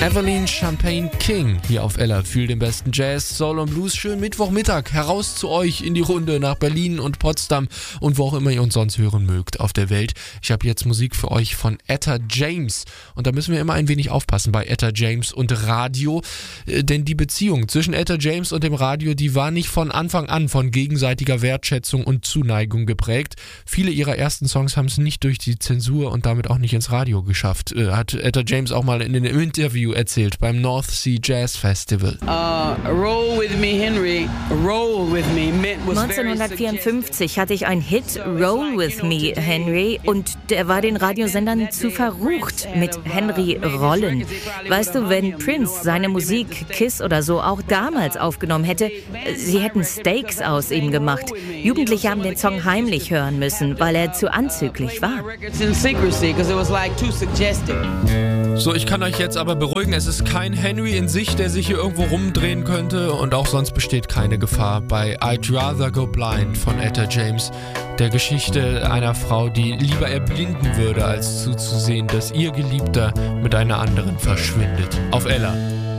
Evelyn Champagne King hier auf Ella. Fühl den besten Jazz, Soul und Blues. Schönen Mittwochmittag heraus zu euch in die Runde nach Berlin und Potsdam und wo auch immer ihr uns sonst hören mögt auf der Welt. Ich habe jetzt Musik für euch von Etta James und da müssen wir immer ein wenig aufpassen bei Etta James und Radio, denn die Beziehung zwischen Etta James und dem Radio, die war nicht von Anfang an von gegenseitiger Wertschätzung und Zuneigung geprägt. Viele ihrer ersten Songs haben es nicht durch die Zensur und damit auch nicht ins Radio geschafft, hat Etta James auch mal in einem Interview erzählt beim North Sea Jazz Festival. Roll with me, Henry. Roll with me. 1954 hatte ich einen Hit, Roll with me, Henry, und der war den Radiosendern zu verrucht mit Henry Rollen. Weißt du, wenn Prince seine Musik, Kiss oder so auch damals aufgenommen hätte, sie hätten Steaks aus ihm gemacht. Jugendliche haben den Song heimlich hören müssen, weil er zu anzüglich war. So, ich kann euch jetzt aber beruhigen, es ist kein Henry in sich, der sich hier irgendwo rumdrehen könnte und auch sonst besteht keine Gefahr bei I'd Rather Go Blind von Etta James, der Geschichte einer Frau, die lieber erblinden würde, als zuzusehen, dass ihr Geliebter mit einer anderen verschwindet. Auf Ella.